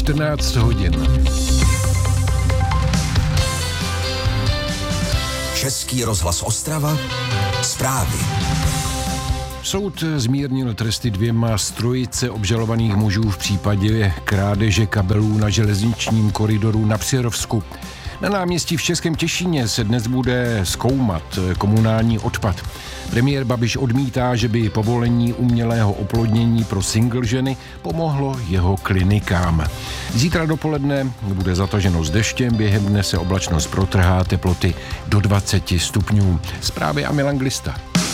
14 hodin. Český rozhlas Ostrava, zprávy. Soud zmírnil tresty 2 z trojice obžalovaných mužů v případě krádeže kabelů na železničním koridoru na Přerovsku. Na náměstí v Českém Těšíně se dnes bude zkoumat komunální odpad. Premiér Babiš odmítá, že by povolení umělého oplodnění pro single ženy pomohlo jeho klinikám. Zítra dopoledne bude zataženo s deštěm, během dne se oblačnost protrhá, teploty do 20 stupňů. Zprávy a Milan Glista.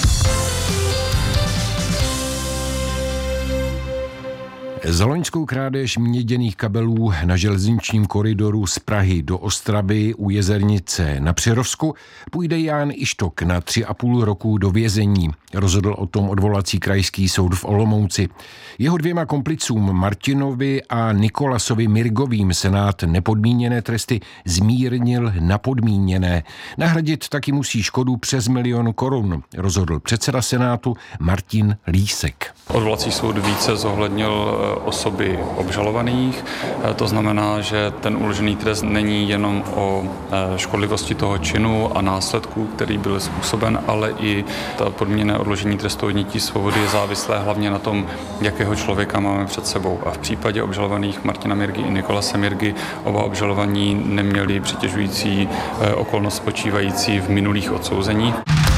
Za loňskou krádež měděných kabelů na železničním koridoru z Prahy do Ostravy u Jezernice na Přerovsku půjde Jan Ištok na 3,5 roku do vězení. Rozhodl o tom odvolací krajský soud v Olomouci. Jeho 2 komplicům Martinovi a Nikolasovi Mirgovým senát nepodmíněné tresty zmírnil na podmíněné. Nahradit taky musí škodu přes 1 000 000 korun, rozhodl předseda senátu Martin Lísek. Odvolací soud více zohlednil osoby obžalovaných, to znamená, že ten uložený trest není jenom o škodlivosti toho činu a následku, který byl způsoben, ale i ta podmíněné odložení trestu odnětí svobody je závislé hlavně na tom, jakého člověka máme před sebou. A v případě obžalovaných Martina Mirgy i Nikolase Mirgy oba obžalovaní neměli přitěžující okolnost spočívající v minulých odsouzeních.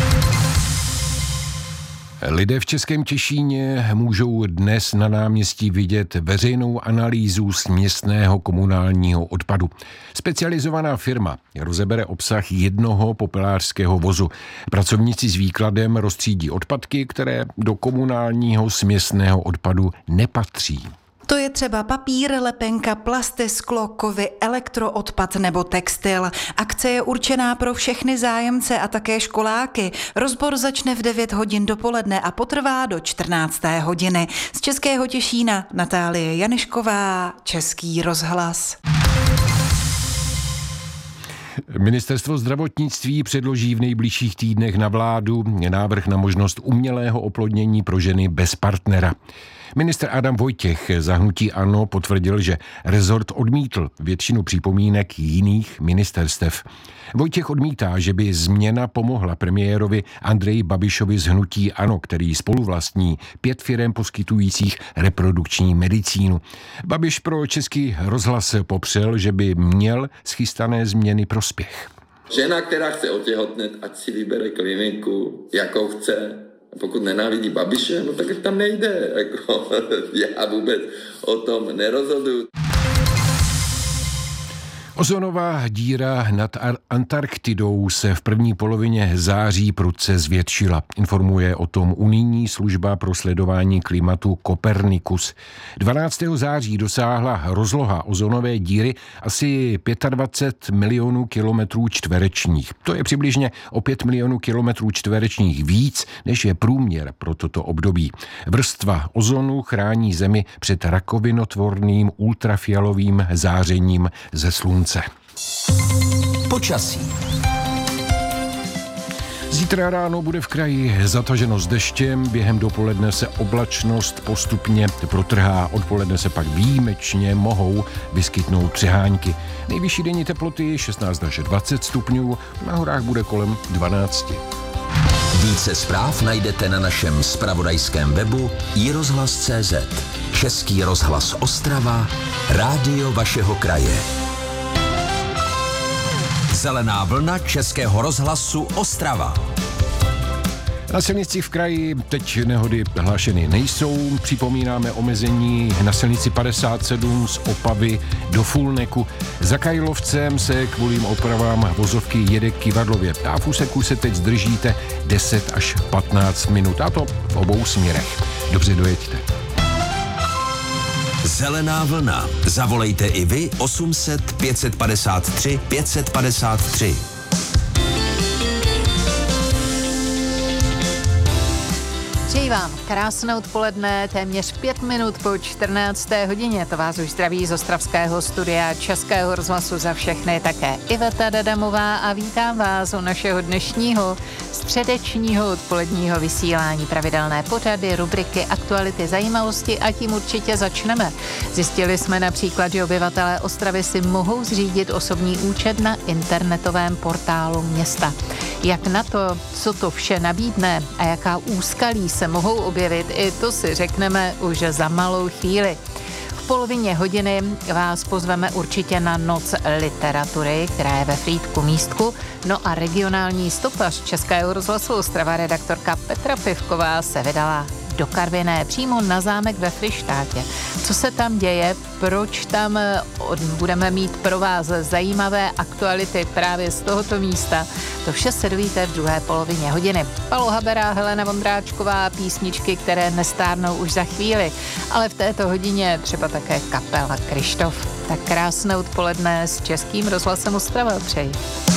Lidé v Českém Těšíně můžou dnes na náměstí vidět veřejnou analýzu směsného komunálního odpadu. Specializovaná firma rozebere obsah jednoho popelářského vozu. Pracovníci s výkladem roztřídí odpadky, které do komunálního směsného odpadu nepatří. To je třeba papír, lepenka, plasty, sklo, kovy, elektroodpad nebo textil. Akce je určená pro všechny zájemce a také školáky. Rozbor začne v 9 hodin dopoledne a potrvá do 14. hodiny. Z Českého Těšína Natálie Janišková, Český rozhlas. Ministerstvo zdravotnictví předloží v nejbližších týdnech na vládu návrh na možnost umělého oplodnění pro ženy bez partnera. Ministr Adam Vojtěch za hnutí ANO potvrdil, že rezort odmítl většinu připomínek jiných ministerstev. Vojtěch odmítá, že by změna pomohla premiérovi Andreji Babišovi z hnutí ANO, který spoluvlastní 5 firem poskytujících reprodukční medicínu. Babiš pro Český rozhlas popřel, že by měl z chystané změny prospěch. Žena, která chce otěhotnět, ať si vybere kliniku, jakou chce. Pokud nenávidí Babiše, no tak tam nejde. Jako, já vůbec o tom nerozhoduju. Ozonová díra nad Antarktidou se v první polovině září prudce zvětšila. Informuje o tom unijní služba pro sledování klimatu Copernicus. 12. září dosáhla rozloha ozonové díry asi 25 milionů kilometrů čtverečních. To je přibližně o 5 milionů kilometrů čtverečních víc, než je průměr pro toto období. Vrstva ozonu chrání Zemi před rakovinotvorným ultrafialovým zářením ze slunce. Počasí. Zítra ráno bude v kraji zataženo s deštěm, během dopoledne se oblačnost postupně protrhá, odpoledne se pak výjimečně mohou vyskytnout přehánky. Nejvyšší denní teploty 16 až 20 stupňů, na horách bude kolem 12. Více zpráv najdete na našem zpravodajském webu iRozhlas.cz. Český rozhlas Ostrava, rádio vašeho kraje. Zelená vlna Českého rozhlasu Ostrava. Na silnicích v kraji teď nehody hlášeny nejsou. Připomínáme omezení na silnici 57 z Opavy do Fulneku. Za Kajlovcem se kvůli opravám vozovky jede k Kyvadlově. A v úseku se teď zdržíte 10 až 15 minut. A to v obou směrech. Dobře dojeďte. Zelená vlna. Zavolejte i vy 800 553 553. Přeji vám krásné odpoledne, téměř 5 minut po 14. hodině. To vás už zdraví z ostravského studia Českého rozhlasu Za všechny také Iveta Dadamová a vítám vás u našeho dnešního středečního odpoledního vysílání. Pravidelné pořady, rubriky, aktuality, zajímavosti a tím určitě začneme. Zjistili jsme například, že obyvatelé Ostravy si mohou zřídit osobní účet na internetovém portálu města. Jak na to, co to vše nabídne a jaká úskalí se mohou objevit, i to si řekneme už za malou chvíli. V polovině hodiny vás pozveme určitě na Noc literatury, která je ve Frýdku Místku. No a regionální stopař Českého rozhlasu Ostrava redaktorka Petra Pivková se vydala do Karviné, přímo na zámek ve Fryštátě. Co se tam děje, proč tam budeme mít pro vás zajímavé aktuality právě z tohoto místa, to vše se dovíte v druhé polovině hodiny. Palo Habera, Helena Vondráčková, písničky, které nestárnou už za chvíli, ale v této hodině třeba také kapela Krištof. Tak krásné odpoledne s Českým rozhlasem Ostrava přeji.